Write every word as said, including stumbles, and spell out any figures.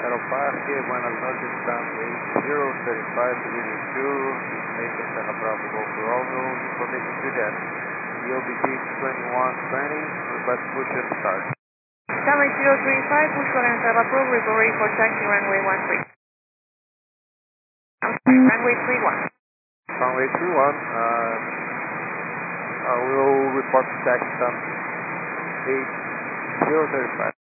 Aeroparque, buenas noches, runway zero thirty-five, position two, destination Santa Bravo, Golf Romeo, information to that. E O B T twenty-one twenty, request push and start. Runway zero three five, push one and have approved, report ready for taxi runway one three. I'm sorry, runway three one. Runway three one, uh, I will report to taxi time eight zero thirty-five.